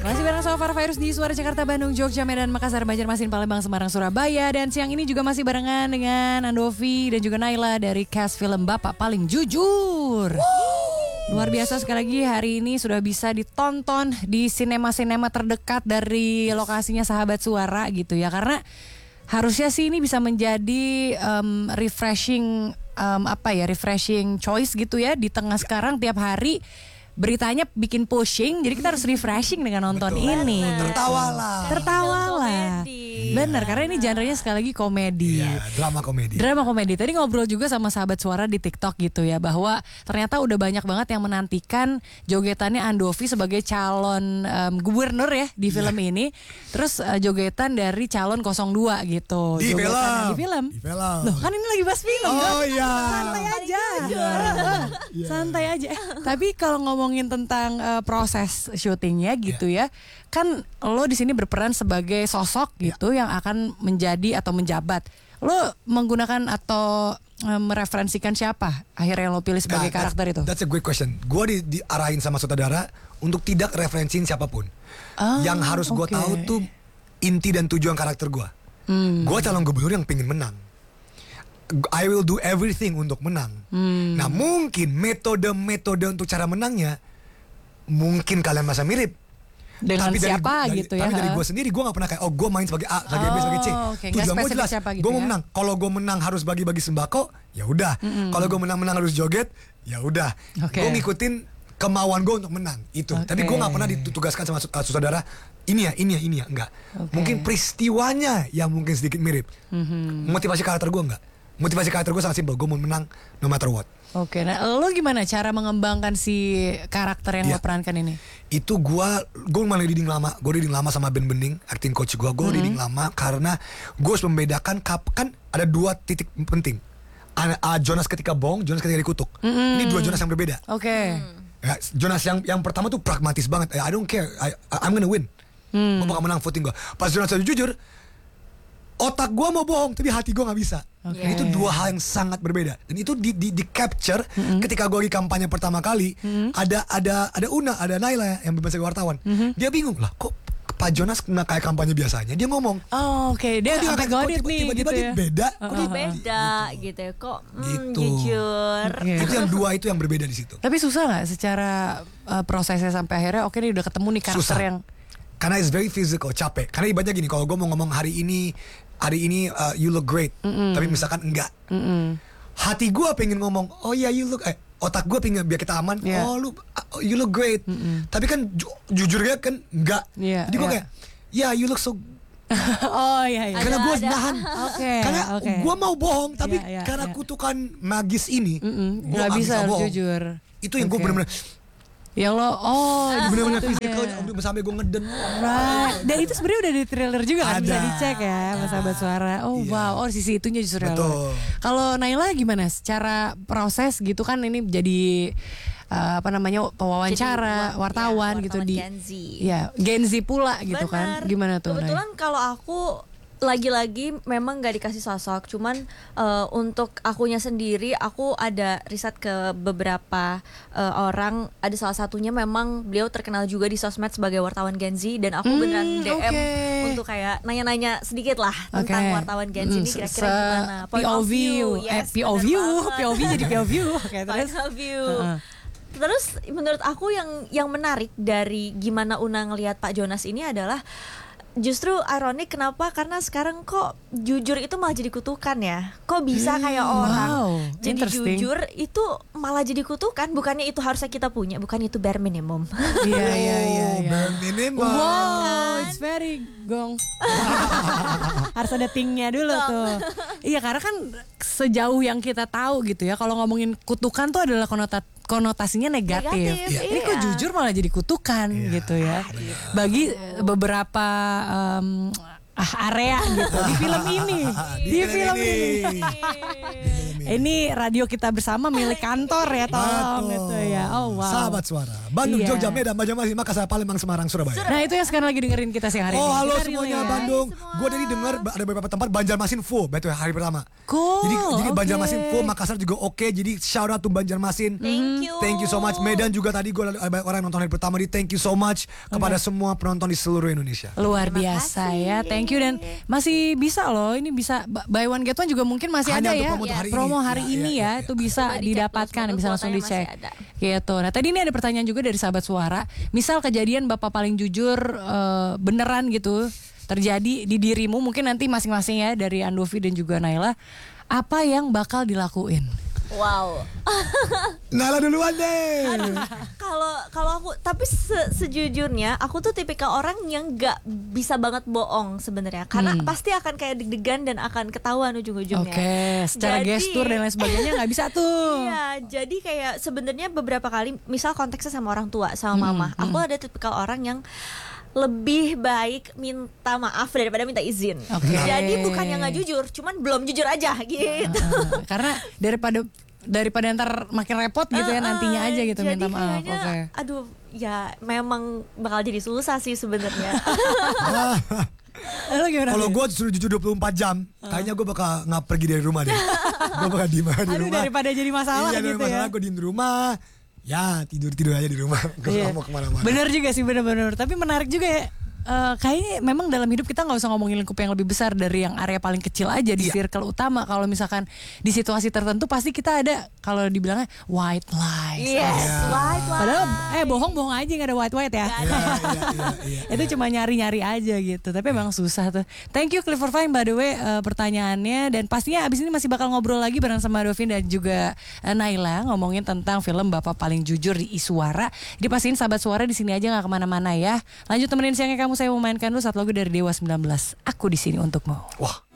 Masih bareng Sofar Virus di Suara Jakarta, Bandung, Jogja, Medan, Makassar, Banjarmasin, Palembang, Semarang, Surabaya. Dan siang ini juga masih barengan dengan Andovi dan juga Naila dari cast film Bapak Paling Jujur. Luar biasa, sekali lagi hari ini sudah bisa ditonton di sinema-sinema terdekat dari lokasinya Sahabat Suara gitu ya. Karena harusnya sih ini bisa menjadi refreshing refreshing choice gitu ya di tengah sekarang tiap hari beritanya bikin pushing, jadi kita harus refreshing dengan nonton ini. Tertawalah. Benar, karena ini genre-nya sekali lagi komedi. Iya, drama komedi. Tadi ngobrol juga sama Sahabat Suara di TikTok gitu ya, bahwa ternyata udah banyak banget yang menantikan jogetannya Andovi sebagai calon gubernur ya di film ini. Terus jogetan dari calon 02 gitu. Di film. Loh, kan ini lagi bahas film. Oh iya. Santai aja. Santai aja. Tapi kalau ngomongin tentang proses syutingnya gitu ya, kan lo di sini berperan sebagai sosok gitu yang akan menjadi atau menjabat. Lo menggunakan atau mereferensikan siapa akhirnya lo pilih sebagai karakter itu? That's a great question. Gue diarahin sama sutradara untuk tidak referensiin siapapun. Yang harus gue tahu tuh inti dan tujuan karakter gue. Gue calon gubernur yang pengen menang. I will do everything untuk menang. Nah mungkin metode untuk cara menangnya mungkin kalian merasa mirip. Dengan tapi siapa dari, gitu ya? Tapi dari gue sendiri gue gak pernah kayak gue main sebagai A, sebagai B, sebagai C. Tujuan gue jelas. Gitu gue mau menang. Kalau gue menang harus bagi-bagi sembako, ya udah. Kalau gue menang harus joget, ya udah. Gue ngikutin kemauan gue untuk menang itu. Tapi gue gak pernah ditugaskan sama sutradara ini ya, enggak. Mungkin peristiwanya yang mungkin sedikit mirip. Motivasi karakter gue enggak. Motivasi karakter gue sangat simpel. Gue mau menang no matter what. Oke, nah lo gimana cara mengembangkan si karakter yang lo perankan ini? Itu gue malah reading lama. Gue reading lama sama Ben Bening, acting coach gue. Gue reading lama karena gue harus membedakan kan ada dua titik penting. Jonas ketika bohong, Jonas ketika dikutuk. Ini dua Jonas yang berbeda. Ya, Jonas yang pertama tuh pragmatis banget. I don't care, I'm gonna win. Gue bakal menang footing gue. Pas Jonas jujur, otak gue mau bohong tapi hati gue gak bisa. Dan itu dua hal yang sangat berbeda. Dan itu di capture ketika gue di kampanye pertama kali. Ada Una, ada Naila yang bebas sebagai wartawan. Dia bingung lah, kok Pak Jonas nggak kayak kampanye biasanya. Dia ngomong, dia sampai godit nih tiba-tiba gitu ya. dia beda. Beda gitu ya. Kok jujur. Itu yang dua itu yang berbeda di situ. Tapi susah nggak secara prosesnya sampai akhirnya nih udah ketemu nih karakter susah. yang Karena it's very physical, capek. Karena ibaratnya gini, kalau gue mau ngomong hari ini you look great, tapi misalkan enggak. Hati gue pengen ngomong, oh ya you look, otak gue pengen biar kita aman, you look great. Tapi kan jujurnya kan enggak. Jadi gue kayak, you look so. Karena gue nahan. Karena gue mau bohong, tapi karena kutukan magis ini, gue nggak bisa bohong. jujur. Itu yang gue bener-bener. Yang lo bener-bener physical sampai gue ngeden. Dan itu sebenarnya udah di trailer juga kan, bisa dicek ya Mas Sahabat Suara. Wow, sisi itunya justru. Betul. Kalau Naila gimana secara proses gitu kan, ini jadi pewawancara wartawan gitu di Gen Z. Ya, Gen Z pula gitu. Kan. Gimana tuh? Kebetulan kalau aku lagi-lagi memang gak dikasih sosok, cuman untuk akunya sendiri aku ada riset ke beberapa orang. Ada salah satunya memang beliau terkenal juga di sosmed sebagai wartawan Gen Z, dan aku beneran DM untuk kayak nanya-nanya sedikit lah tentang wartawan Gen Z ini kira-kira gimana point of view. POV jadi POV. Point of view. Terus menurut aku yang menarik dari gimana Una ngelihat Pak Jonas ini adalah justru ironik. Kenapa? Karena sekarang kok jujur itu malah jadi kutukan ya. Kok bisa kayak orang jadi jujur itu malah jadi kutukan. Bukannya itu harusnya kita punya, bukan itu bare minimum. Iya. Bare minimum. Wow, it's very gong. Harus ada tingnya dulu tuh. Iya, karena kan sejauh yang kita tahu gitu ya, kalau ngomongin kutukan tuh adalah konotasinya negatif. Ini kok jujur malah jadi kutukan gitu ya. Bagi beberapa area gitu di film ini. Ini radio kita bersama milik kantor ya, tolong gitu ya. Oh wow. Sahabat Suara, Bandung, Iya. Jogja, Medan, Banjarmasin, Makassar, Palembang, Semarang, Surabaya. Nah itu yang sekarang lagi dengerin kita siang hari ini. Oh halo Kita semuanya relay ya. Bandung. semua. Gue tadi dengar ada beberapa tempat Banjarmasin full, betul hari pertama. Cool, Jadi oke. Banjarmasin full, Makassar juga oke. Jadi shout out to Banjarmasin. Thank you so much. Medan juga tadi gue ada banyak orang yang nonton hari pertama. Di thank you so much kepada semua penonton di seluruh Indonesia. Luar Terima biasa kasih. ya, thank you. Dan masih bisa loh, ini bisa buy one get one juga mungkin masih Hanya ada untuk ya. promo hari ini. Ini Ya, ya, itu bisa Coba dicek didapatkan, tuh, bisa semoga langsung kuotanya dicek. masih ada. Gitu. Nah tadi ini ada pertanyaan juga dari sahabat Suara. Misal kejadian Bapak paling jujur beneran gitu terjadi di dirimu, mungkin nanti masing-masing ya dari Andovi dan juga Naila, apa yang bakal dilakuin? Wow. Nala duluan deh. Kalau aku, tapi sejujurnya aku tuh tipikal orang yang nggak bisa banget bohong sebenarnya, karena pasti akan kayak deg-degan dan akan ketahuan ujung-ujungnya. Oke, secara Jadi- gestur dan lain sebagainya nggak bisa tuh. Iya, jadi kayak sebenarnya beberapa kali, misal konteksnya sama orang tua, sama mama, aku ada tipikal orang yang lebih baik minta maaf daripada minta izin. Oke. Jadi bukan yang nggak jujur, cuman belum jujur aja gitu. Karena daripada ntar makin repot gitu ya nantinya aja gitu Jadi minta maaf. kayaknya, Oke. aduh, ya memang bakal jadi susah sih sebenarnya. Lo gimana? Kalau Vin? gue disuruh jujur 24 jam, kayaknya gue bakal nggak pergi dari rumah deh. Gue bakal diem aja di Aduh, rumah. daripada jadi masalah iya, gitu dari masalah ya. gue diem di rumah. Ya tidur aja di rumah. Gue Iya. nggak mau kemana-mana. Bener juga sih, bener-bener. Tapi menarik juga ya. Kayaknya memang dalam hidup kita nggak usah ngomongin lingkup yang lebih besar dari yang area paling kecil aja di Iya. circle utama. Kalau misalkan di situasi tertentu pasti kita ada, kalau dibilangnya white lies. Yes, Iya. white lie. Padahal bohong ya, nggak ada white ya. Iya. Itu cuma nyari-nyari aja gitu. Tapi emang susah tuh. Thank you Clifford Fine by the way pertanyaannya. Dan pastinya abis ini masih bakal ngobrol lagi bareng sama Dovin dan juga Naila, ngomongin tentang film Bapak Paling Jujur di Iswara. Jadi pastiin sahabat Suara di sini aja, nggak kemana-mana ya. Lanjut temenin siangnya kamu, saya memainkan dulu satu lagu dari Dewa 19. Aku di sini untukmu. Wah.